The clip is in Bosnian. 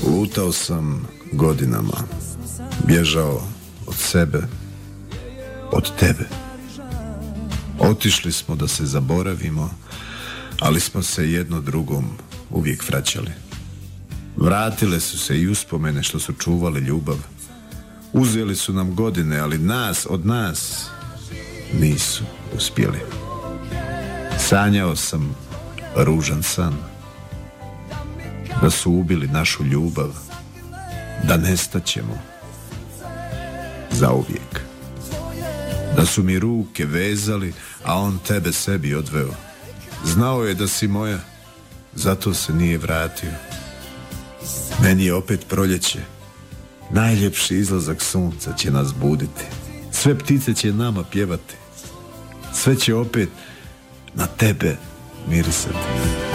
Lutao sam godinama, bježao od sebe, od tebe. Otišli smo da se zaboravimo, ali smo se jedno drugom uvijek vraćali. Vratile su se i uspomene što su čuvale ljubav. Uzeli su nam godine, ali od nas nisu uspjeli. Sanjao sam ružan san, da su ubili našu ljubav, da nestaćemo zauvijek. Da su mi ruke vezali, a on tebe sebi odveo. Znao je da si moja, zato se nije vratio. Meni je opet proljeće, najljepši izlazak sunca će nas buditi. Sve ptice će nama pjevati, sve će opet na tebe mirisati.